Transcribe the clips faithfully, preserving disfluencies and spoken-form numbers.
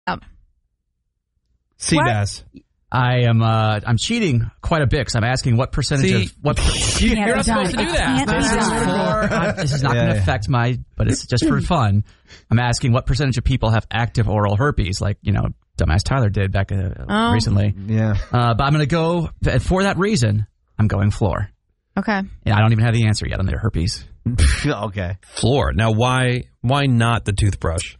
Um, Seabass. I am. Uh, I'm cheating quite a bit because I'm asking what percentage See, of what. you, you're not supposed to do that. This is, for, uh, this is not yeah, going to yeah. affect my, but it's just for fun. I'm asking what percentage of people have active oral herpes, like you know, dumbass Tyler did back uh, oh. recently. Yeah. Uh, but I'm going to go for that reason. I'm going floor. Okay. And I don't even have the answer yet on their herpes. Okay. Floor. Now, why? Why not the toothbrush?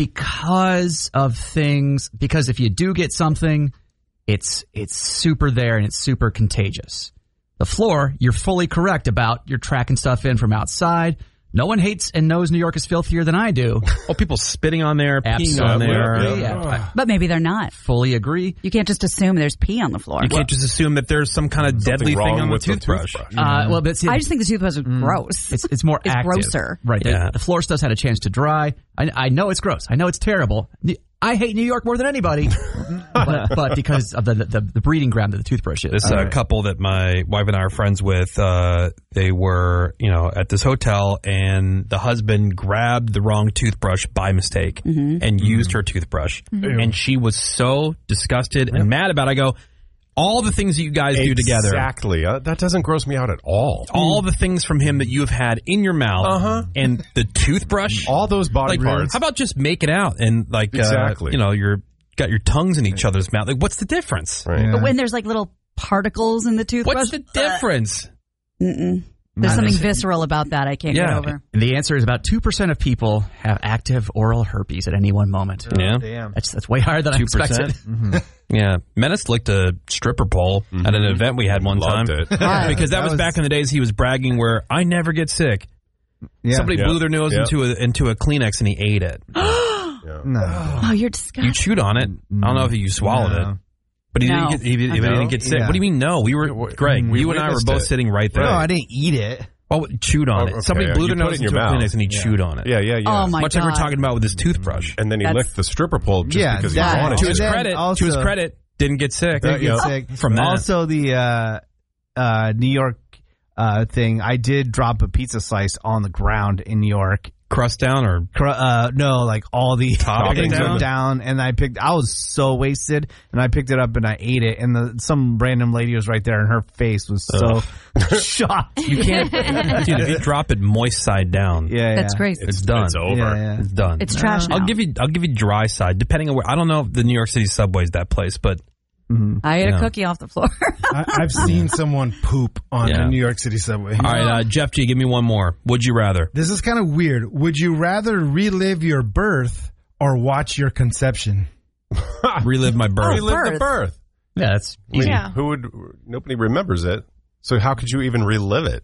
Because of things. Because if you do get something. It's it's super there and it's super contagious. The floor, you're fully correct about you're tracking stuff in from outside. No one hates and knows New York is filthier than I do. Oh, people spitting on there, Absolutely. peeing on there. Yeah. But maybe they're not. Fully agree. You can't just assume there's pee on the floor. You can't just assume that there's some kind of deadly thing on the toothbrush. the toothbrush. Uh, well, but see, I just think the toothbrush is mm, gross. It's it's more it's active. grosser. Right. Yeah. The, the floor stuff's had a chance to dry. I, I know it's gross. I know it's terrible. I hate New York more than anybody, but, but because of the, the the breeding ground that the toothbrush is. This uh, right. couple that my wife and I are friends with, uh, they were, you know, at this hotel, and the husband grabbed the wrong toothbrush by mistake mm-hmm. and mm-hmm. used her toothbrush, mm-hmm. and she was so disgusted and mad about it. I go, all the things that you guys exactly. do together. Exactly. Uh, that doesn't gross me out at all. All the things from him that you have had in your mouth uh-huh. and the toothbrush. All those body like, parts. How about just make it out and like, exactly. uh, you know, you're got your tongues in each other's mouth. Like, what's the difference? Right. Yeah. But when there's like little particles in the toothbrush. What's the difference? Mm-mm. There's something visceral about that I can't yeah. get over. The answer is about two percent of people have active oral herpes at any one moment. Oh, yeah. Damn. That's, that's way higher than two I percent? expected. Mm-hmm. Yeah. Menace licked a stripper pole mm-hmm. at an event we had one Loved time. It. Because that, that was, was back in the days he was bragging where I never get sick. Yeah. Somebody yep. blew their nose yep. into a into a Kleenex and he ate it. yeah. No. Oh, you're disgusting. You chewed on it. I don't know if you swallowed no. it. But he, no. didn't, get, he, he didn't get sick. Yeah. What do you mean no? We were, Greg, we you and I were both it. sitting right there. No, I didn't eat it. Oh, chewed on oh, it. okay. Somebody blew you their nose in into your a mouth. Kleenex and he yeah. chewed on it. Yeah, yeah, yeah. Oh, my Much God. like we're talking about with his toothbrush. And then he That's... licked the stripper pole just yeah, because that, he wanted to to. his credit, also, to his credit, didn't get sick. Didn't get sick. From that. Also, the uh, uh, New York uh, thing, I did drop a pizza slice on the ground in New York. Crust down or? Uh, no, like all the toppings down. down. And I picked, I was so wasted, and I picked it up and I ate it. And the, some random lady was right there, and her face was so shocked. You can't, dude, if you drop it moist side down. Yeah, That's yeah. crazy. It's, it's done. It's over. Yeah, yeah. It's done. It's trash now. I'll give you, I'll give you dry side, depending on where, I don't know if the New York City subway is that place, but. Mm-hmm. I ate yeah. a cookie off the floor. I, I've seen someone poop on Yeah. a New York City subway. All right, uh, Jeff G, give me one more. Would you rather? This is kind of weird. Would you rather relive your birth or watch your conception? Relive my birth. Relive birth. the birth. Yeah, that's I mean, Yeah. Who would? Nobody remembers it. So how could you even relive it?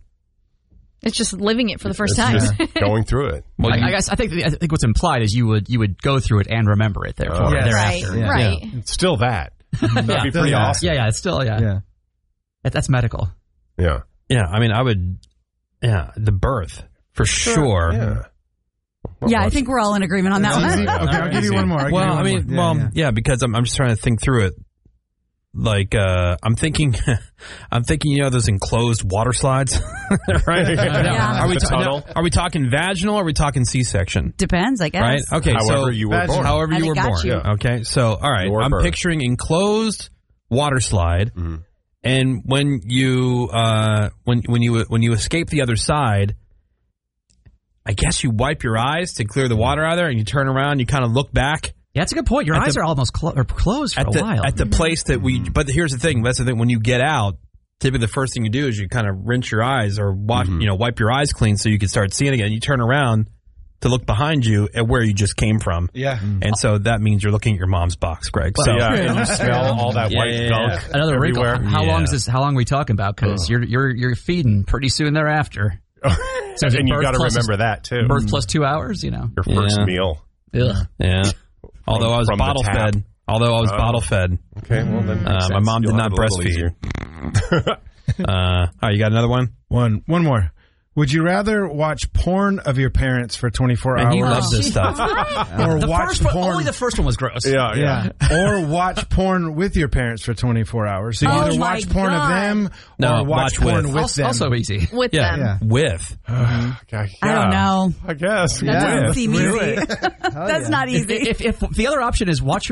It's just living it for the first It's time. just going through it. Well, I, you- I guess I think I think what's implied is you would you would go through it and remember it. Therefore, Oh. Yes. thereafter. Right, Yeah. right. It's still that. That'd be pretty Yeah. awesome. Yeah, yeah, it's still yeah. Yeah. That, that's medical. Yeah. yeah, I mean, I would, yeah, the birth, for sure. Yeah. Yeah, I think we're all in agreement on that one. Easy? Okay, I'll give you one more. I'll give Well, you one I mean, more. well, Yeah, yeah, yeah. because I'm, I'm just trying to think through it. Like, uh, I'm thinking, I'm thinking, you know, those enclosed water slides, right? Yeah. Are we, The ta- tunnel. no, are we talking vaginal or are we talking C-section? Depends, I guess. Right? Okay, However so you were born. however And you it were got born. you. Yeah. Okay, so all right, Your I'm birth. picturing enclosed water slide, Mhm. and when you uh, when when you when you escape the other side, I guess you wipe your eyes to clear the water out of there, and you turn around, you kind of look back. Yeah, that's a good point. Your At eyes the- are almost clo- or closed for at a the, while. At the place that we, but here's the thing. That's the thing. When you get out, typically the first thing you do is you kind of rinse your eyes or wash, Mhm. you know, wipe your eyes clean so you can start seeing again. You turn around to look behind you at where you just came from. Yeah. And so that means you're looking at your mom's box, Greg. So yeah, and you smell all that Yeah, white yeah, yeah. gunk Another wrinkle. everywhere. How Yeah. long is this? How long are we talking about? Because you're you're you're feeding pretty soon thereafter. So is it and you birth got to plus- remember that too. Birth plus two hours. You know. Your first Yeah. meal. Ugh. yeah. Although I was from the bottle tap. fed. Although I was Oh. bottle fed. Okay, well then. Uh, makes my sense. mom did You'll not have it a little breastfeed. easier. uh, all right, you got another one? One, one more. Would you rather watch porn of your parents for twenty-four And hours? he loves this stuff. Or The watch first one, porn. only the first one was gross. Yeah, yeah. yeah. Or watch porn with your parents for twenty-four hours. So you Oh either my watch porn God. of them No, or watch, watch porn with. with, Also, them. also easy. With Yeah. them. Yeah. With. Okay, I don't yeah. know. I guess. That yeah. doesn't seem Really? easy. That's not easy. If, if, if the other option is watch